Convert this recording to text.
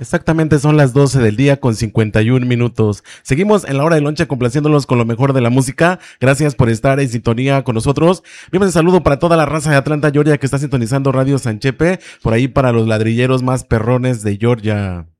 Exactamente son las 12 del día con 51 minutos. Seguimos en la hora de lonche complaciéndolos con lo mejor de la música. Gracias por estar en sintonía con nosotros. Bien, un saludo para toda la raza de Atlanta, Georgia, que está sintonizando Radio Sanchepe. Por ahí para los ladrilleros más perrones de Georgia.